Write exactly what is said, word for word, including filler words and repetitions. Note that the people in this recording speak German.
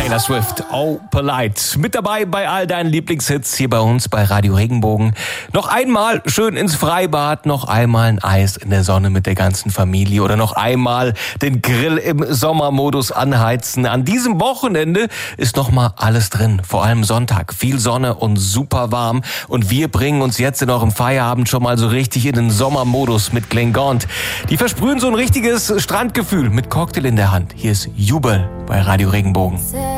Taylor Swift, Oh Polite. Mit dabei bei all deinen Lieblingshits hier bei uns bei Radio Regenbogen. Noch einmal schön ins Freibad, noch einmal ein Eis in der Sonne mit der ganzen Familie oder noch einmal den Grill im Sommermodus anheizen. An diesem Wochenende ist noch mal alles drin, vor allem Sonntag. Viel Sonne und super warm. Und wir bringen uns jetzt in eurem Feierabend schon mal so richtig in den Sommermodus mit Glengaunt. Die versprühen so ein richtiges Strandgefühl mit Cocktail in der Hand. Hier ist Jubel bei Radio Regenbogen.